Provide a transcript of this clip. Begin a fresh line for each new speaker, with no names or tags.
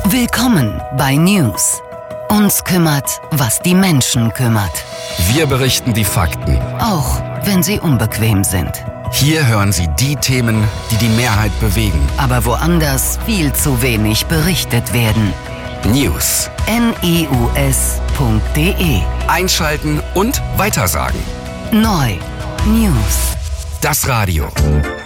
Willkommen bei News. Uns kümmert, was die Menschen kümmert.
Wir berichten die Fakten,
Auch wenn sie unbequem sind.
Hier hören Sie die Themen, die die Mehrheit bewegen.
Aber woanders viel zu wenig berichtet werden.
News.
news.de.
Einschalten und weitersagen.
Neu. News.
Das Radio.